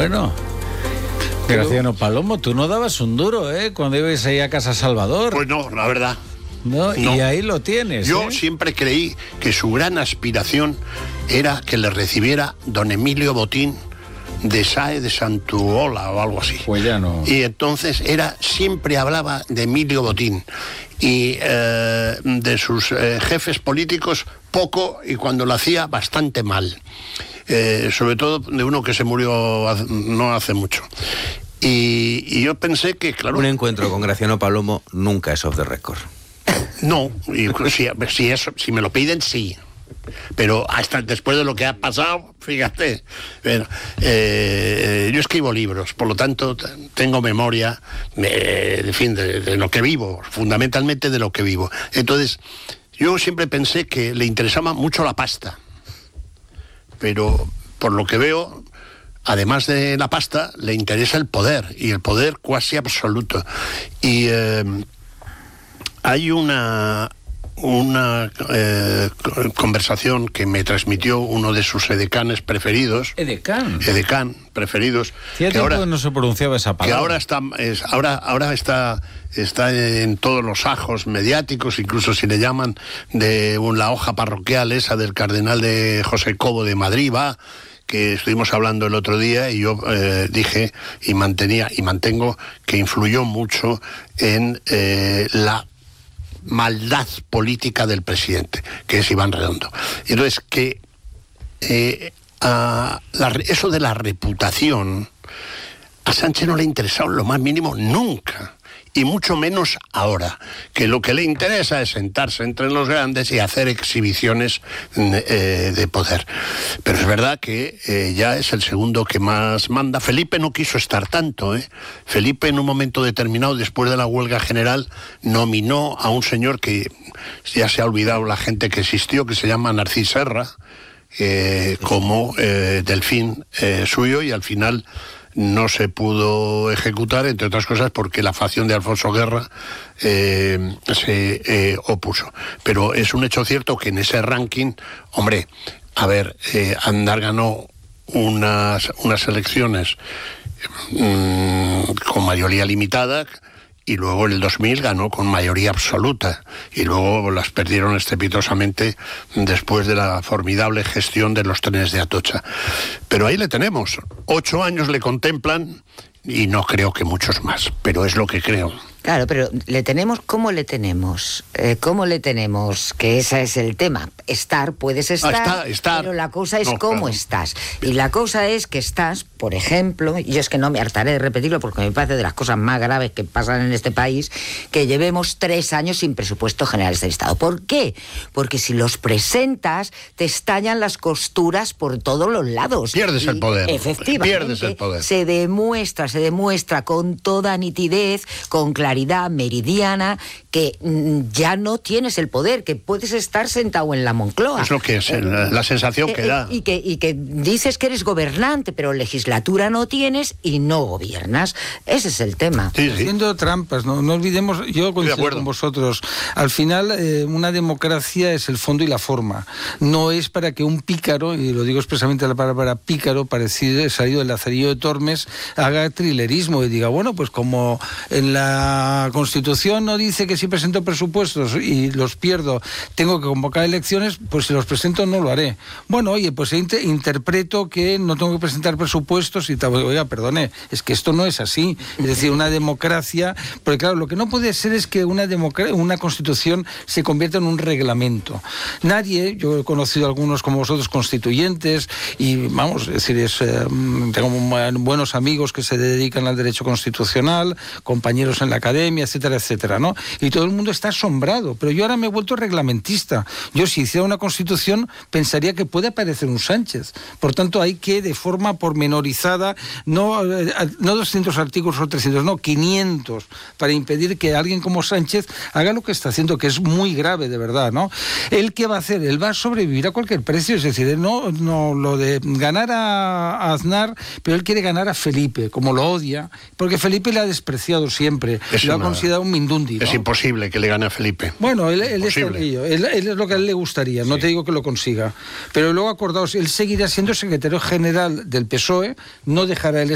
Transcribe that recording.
Bueno, Graciano Palomo, tú no dabas un duro, cuando ibas ahí a Casa Salvador. Pues no, la verdad. No. Y ahí lo tienes. Yo siempre creí que su gran aspiración era que le recibiera don Emilio Botín de Sáez de Santuola o algo así. Pues ya no. Y entonces siempre hablaba de Emilio Botín y de sus jefes políticos poco, y cuando lo hacía bastante mal. Sobre todo de uno que se murió no hace mucho. Y yo pensé que, claro... Un encuentro con Graciano Palomo nunca es off the record. No, y si me lo piden, sí. Pero hasta después de lo que ha pasado, fíjate. Bueno, yo escribo libros, por lo tanto tengo memoria de lo que vivo, fundamentalmente de lo que vivo. Entonces, yo siempre pensé que le interesaba mucho la pasta. Pero por lo que veo, además de la pasta, le interesa el poder, y el poder cuasi absoluto. Y hay una conversación que me transmitió uno de sus edecanes preferidos. Edecán preferidos. Fíjate que ahora no se pronunciaba esa palabra. Que ahora está en todos los ajos mediáticos, incluso si le llaman de la hoja parroquial esa del cardenal de José Cobo de Madrid, que estuvimos hablando el otro día, y yo dije y mantengo que influyó mucho en la maldad política del presidente, que es Iván Redondo. Entonces, que eso de la reputación a Sánchez no le ha interesado en lo más mínimo nunca, y mucho menos ahora, que lo que le interesa es sentarse entre los grandes y hacer exhibiciones de poder. Pero es verdad que ya es el segundo que más manda. Felipe no quiso estar tanto, Felipe, en un momento determinado, después de la huelga general, nominó a un señor que ya se ha olvidado la gente que existió, que se llama Narcís Serra, como delfín suyo, y al final no se pudo ejecutar, entre otras cosas porque la facción de Alfonso Guerra se opuso. Pero es un hecho cierto que en ese ranking, hombre, Aznar ganó unas elecciones con mayoría limitada, y luego en el 2000 ganó con mayoría absoluta, y luego las perdieron estrepitosamente después de la formidable gestión de los trenes de Atocha. Pero ahí le tenemos, 8 años le contemplan, y no creo que muchos más, pero es lo que creo. Claro, pero le tenemos, ¿cómo le tenemos? ¿Cómo le tenemos? Que ese es el tema. Puedes estar, pero la cosa es cómo estás. Y la cosa es que estás, por ejemplo, y yo es que no me hartaré de repetirlo porque me parece de las cosas más graves que pasan en este país, que llevemos 3 años sin presupuestos generales del Estado. ¿Por qué? Porque si los presentas, te estallan las costuras por todos los lados. Pierdes el poder. Efectivamente. Pierdes el poder. Se demuestra con toda nitidez, con claridad meridiana, que ya no tienes el poder, que puedes estar sentado en la Moncloa. Es lo que es la sensación que da. Y que dices que eres gobernante, pero legislatura no tienes y no gobiernas. Ese es el tema. Sí. Haciendo trampas, no olvidemos, yo coincido con vosotros, al final una democracia es el fondo y la forma. No es para que un pícaro, y lo digo expresamente la palabra pícaro, parecido, salido del Lazarillo de Tormes, haga trilerismo y diga, bueno, pues como en la Constitución no dice que si presento presupuestos y los pierdo tengo que convocar elecciones, pues si los presento no lo haré. Bueno, oye, pues interpreto que no tengo que presentar presupuestos y oiga, perdone, es que esto no es así. Es decir, una democracia, porque claro, lo que no puede ser es que una Constitución se convierta en un reglamento. Nadie, yo he conocido a algunos como vosotros constituyentes y vamos, es decir, tengo buenos amigos que se dedican al derecho constitucional, compañeros en la academia, etcétera, etcétera, ¿no? Y todo el mundo está asombrado, pero yo ahora me he vuelto reglamentista. Yo, si hiciera una Constitución, pensaría que puede aparecer un Sánchez. Por tanto, hay que, de forma pormenorizada, no 200 artículos o 300, no, 500, para impedir que alguien como Sánchez haga lo que está haciendo, que es muy grave, de verdad, ¿no? ¿Él qué va a hacer? Él va a sobrevivir a cualquier precio, es decir, él no lo de ganar a Aznar, pero él quiere ganar a Felipe, como lo odia, porque Felipe le ha despreciado siempre. Lo ha considerado un mindundi, ¿no? Es imposible que le gane a Felipe. Bueno, él está en ello. Él es lo que a él le gustaría, no te digo que lo consiga. Pero luego, acordaos, él seguirá siendo secretario general del PSOE, no dejará el